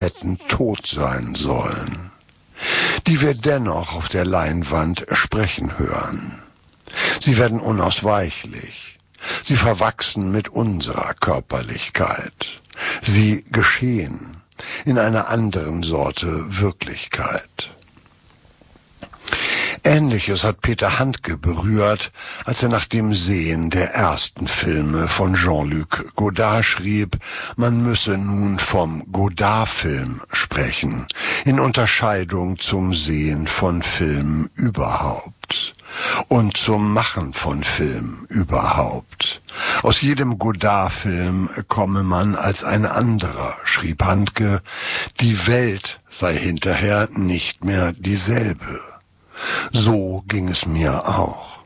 hätten tot sein sollen, die wir dennoch auf der Leinwand sprechen hören. Sie werden unausweichlich. Sie verwachsen mit unserer Körperlichkeit. Sie geschehen in einer anderen Sorte Wirklichkeit. Ähnliches hat Peter Handke berührt, als er nach dem Sehen der ersten Filme von Jean-Luc Godard schrieb, man müsse nun vom Godard-Film sprechen, in Unterscheidung zum Sehen von Film überhaupt und zum Machen von Film überhaupt. Aus jedem Godard-Film komme man als ein anderer, schrieb Handke, die Welt sei hinterher nicht mehr dieselbe. So ging es mir auch.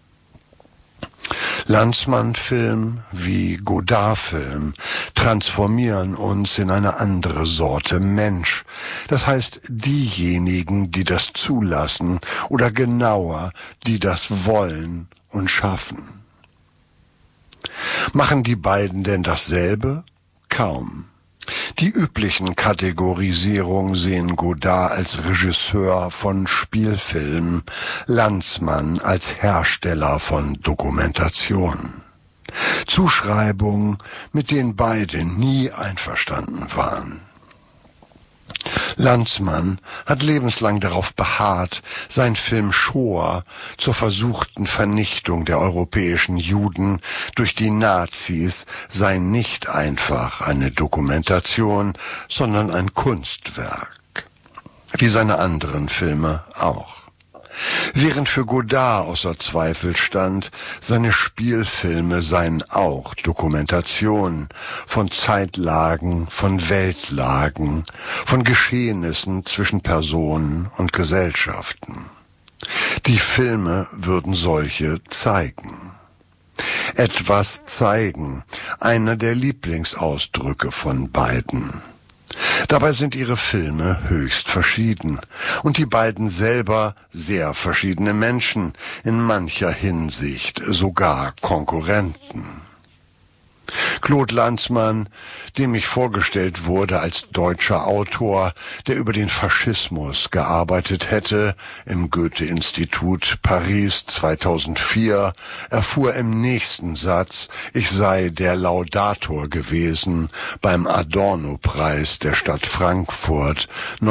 Landsmann-Film wie Godard-Film transformieren uns in eine andere Sorte Mensch. Das heißt, diejenigen, die das zulassen oder genauer, die das wollen und schaffen. Machen die beiden denn dasselbe? Kaum. Die üblichen Kategorisierungen sehen Godard als Regisseur von Spielfilmen, Landsmann als Hersteller von Dokumentation. Zuschreibungen, mit denen beide nie einverstanden waren. Landsmann hat lebenslang darauf beharrt, sein Film Shoah zur versuchten Vernichtung der europäischen Juden durch die Nazis sei nicht einfach eine Dokumentation, sondern ein Kunstwerk. Wie seine anderen Filme auch. Während für Godard außer Zweifel stand, seine Spielfilme seien auch Dokumentationen von Zeitlagen, von Weltlagen, von Geschehnissen zwischen Personen und Gesellschaften. Die Filme würden solche zeigen. Etwas zeigen, einer der Lieblingsausdrücke von beiden. Dabei sind ihre Filme höchst verschieden und die beiden selber sehr verschiedene Menschen, in mancher Hinsicht sogar Konkurrenten. Claude Landsmann, dem ich vorgestellt wurde als deutscher Autor, der über den Faschismus gearbeitet hätte, im Goethe-Institut Paris 2004, erfuhr im nächsten Satz, ich sei der Laudator gewesen beim Adorno-Preis der Stadt Frankfurt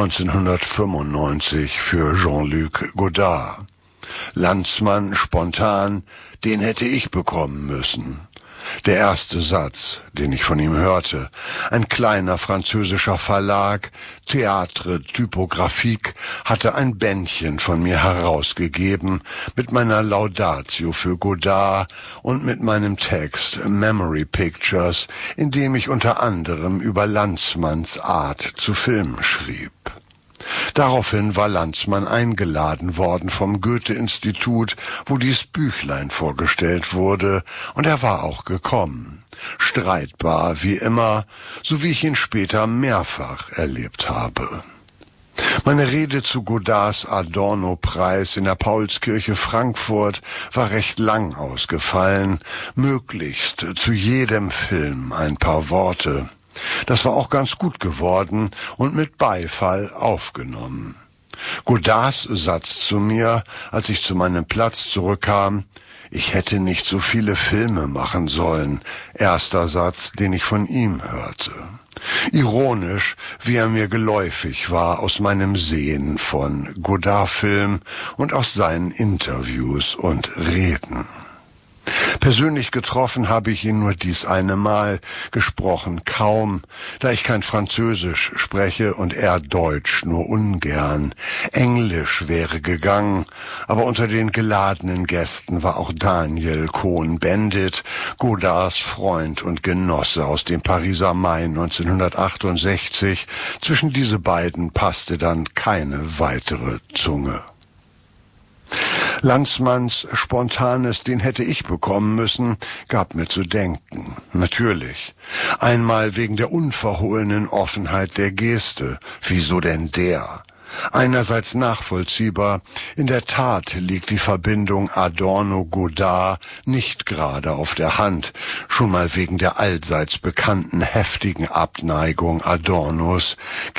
1995 für Jean-Luc Godard. Landsmann spontan, den hätte ich bekommen müssen. Der erste Satz, den ich von ihm hörte, ein kleiner französischer Verlag, Théâtre Typographique, hatte ein Bändchen von mir herausgegeben mit meiner Laudatio für Godard und mit meinem Text Memory Pictures, in dem ich unter anderem über Landsmanns Art zu filmen schrieb. Daraufhin war Landsmann eingeladen worden vom Goethe-Institut, wo dies Büchlein vorgestellt wurde, und er war auch gekommen. Streitbar wie immer, so wie ich ihn später mehrfach erlebt habe. Meine Rede zu Godards Adorno-Preis in der Paulskirche Frankfurt war recht lang ausgefallen, möglichst zu jedem Film ein paar Worte. Das war auch ganz gut geworden und mit Beifall aufgenommen. Godards Satz zu mir, als ich zu meinem Platz zurückkam, ich hätte nicht so viele Filme machen sollen, erster Satz, den ich von ihm hörte. Ironisch, wie er mir geläufig war aus meinem Sehen von Godard-Film und aus seinen Interviews und Reden. Persönlich getroffen habe ich ihn nur dies eine Mal, gesprochen kaum, da ich kein Französisch spreche und er Deutsch nur ungern. Englisch wäre gegangen, aber unter den geladenen Gästen war auch Daniel Cohn-Bendit, Godards Freund und Genosse aus dem Pariser Mai 1968. Zwischen diese beiden passte dann keine weitere Zunge. Landsmanns spontanes, den hätte ich bekommen müssen, gab mir zu denken. Natürlich. Einmal wegen der unverhohlenen Offenheit der Geste. Wieso denn der? Einerseits nachvollziehbar, in der Tat liegt die Verbindung Adorno-Godard nicht gerade auf der Hand, schon mal wegen der allseits bekannten heftigen Abneigung Adornos